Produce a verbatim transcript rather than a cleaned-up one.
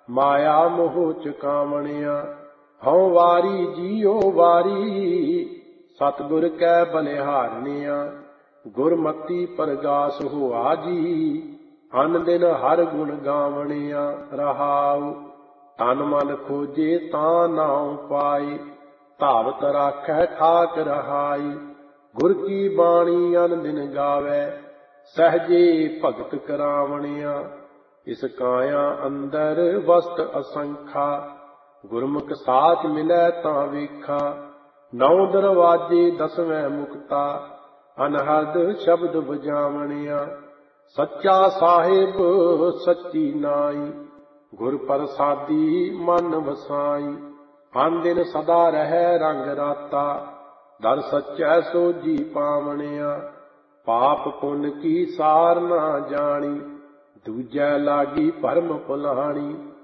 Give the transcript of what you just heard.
ਮਾਇਆ ਮੋਹ ਚੁਕਾਵਣਿਆ। ਹਉ ਵਾਰੀ ਜੀਉ ਵਾਰੀ ਸਤਿਗੁਰ ਕੈ ਬਲਿਹਾਰਨਿਆ। ਗੁਰਮਤੀ ਪਰਗਾਸ ਹੋਆ ਜੀ ਅਨ ਦਿਨ ਹਰ ਗੁਣ ਗਾਵਣਿਆ। ਰਹਾਉ ਤਨ ਮਨ ਖੋਜੇ ਤਾਂ ਨਾਉ ਪਾਏ ਧਾਵਤ ਰਾਖੈ ਠਾਕ ਰਹਾਈ। ਗੁਰ ਕੀ ਬਾਣੀ ਅਨ ਦਿਨ ਗਾਵੈ ਸਹਜੇ ਭਗਤ ਕਰਾਵਣਿਆ। ਇਸ ਕਾਇਆ ਅੰਦਰ ਵਸਤ ਅਸੰਖਾ ਗੁਰਮੁਖ ਸਾਚ ਮਿਲੈ ਤਾਂ ਵੇਖਾ। ਨੌ ਦਰਵਾਜੇ ਦਸਵੈਂ ਮੁਕਤਾ ਅਨਹਦ ਸ਼ਬਦ ਬਜਾਵਣਿਆ। ਸੱਚਾ ਸਾਹਿਬ ਸੱਚੀ ਨਾਈ ਗੁਰ ਪ੍ਰਸਾਦੀ ਮਨ ਵਸਾਈ। ਅਨ ਦਿਨ ਸਦਾ ਰਹਿ ਰੰਗ ਰਾਤਾ ਦਰ ਸੱਚੈ ਸੋਝੀ ਪਾਵਣਿਆ। ਪਾਪ ਪੁੰਨ ਕੀ ਸਾਰ ਨਾ ਜਾਣੀ ਦੂਜੈ ਲਾਗੀ ਭਰਮ ਭੁਲਾਣੀ।